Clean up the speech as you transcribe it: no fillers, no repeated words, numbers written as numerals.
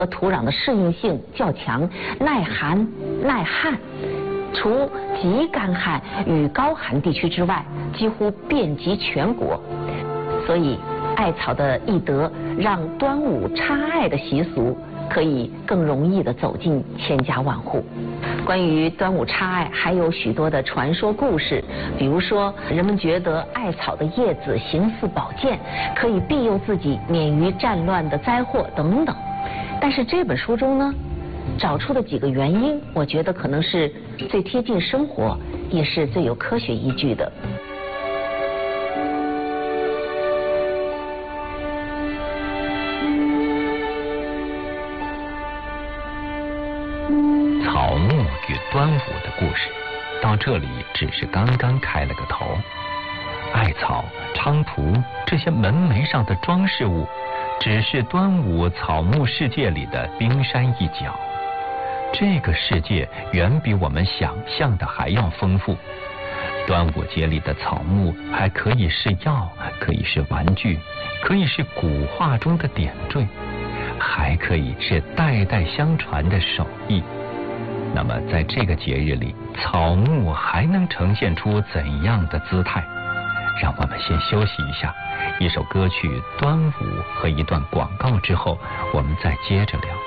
土壤的适应性较强，耐寒耐旱。除极干旱与高寒地区之外，几乎遍及全国。所以，艾草的易得，让端午插艾的习俗可以更容易地走进千家万户。关于端午插艾，还有许多的传说故事，比如说，人们觉得艾草的叶子形似宝剑，可以庇佑自己免于战乱的灾祸等等。但是这本书中呢，找出的几个原因，我觉得可能是最贴近生活，也是最有科学依据的。 草木与端午的故事，到这里只是刚刚开了个头。艾草、菖蒲这些门楣上的装饰物，只是端午草木世界里的冰山一角。这个世界远比我们想象的还要丰富。端午节里的草木还可以是药，可以是玩具，可以是古画中的点缀，还可以是代代相传的手艺。那么在这个节日里，草木还能呈现出怎样的姿态？让我们先休息一下，一首歌曲《端午》和一段广告之后，我们再接着聊。